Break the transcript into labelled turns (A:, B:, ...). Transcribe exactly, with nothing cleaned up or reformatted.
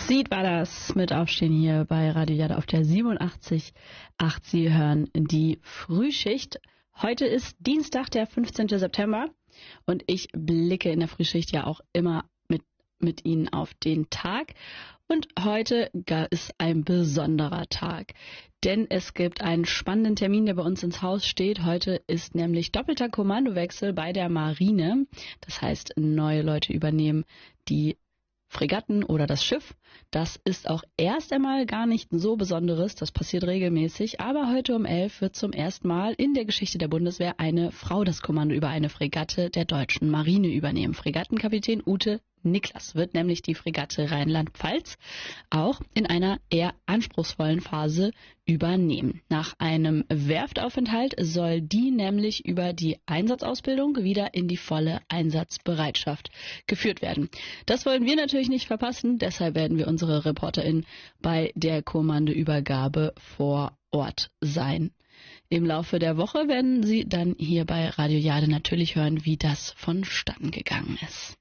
A: Seed war das mit Aufstehen hier bei Radio Jade auf der siebenundachtzig Komma acht. Sie hören die Frühschicht. Heute ist Dienstag, der fünfzehnten September und ich blicke in der Frühschicht ja auch immer mit, mit Ihnen auf den Tag. Und heute ist ein besonderer Tag, denn es gibt einen spannenden Termin, der bei uns ins Haus steht. Heute ist nämlich doppelter Kommandowechsel bei der Marine. Das heißt, neue Leute übernehmen die Fregatten oder das Schiff. Das ist auch erst einmal gar nicht so Besonderes, das passiert regelmäßig, aber heute um elf wird zum ersten Mal in der Geschichte der Bundeswehr eine Frau das Kommando über eine Fregatte der deutschen Marine übernehmen. Fregattenkapitän Ute Niklas wird nämlich die Fregatte Rheinland-Pfalz auch in einer eher anspruchsvollen Phase übernehmen. Nach einem Werftaufenthalt soll die nämlich über die Einsatzausbildung wieder in die volle Einsatzbereitschaft geführt werden. Das wollen wir natürlich nicht verpassen, deshalb werden wir unsere ReporterInnen bei der Kommandoübergabe vor Ort sein. Im Laufe der Woche werden Sie dann hier bei Radio Jade natürlich hören, wie das vonstatten gegangen ist.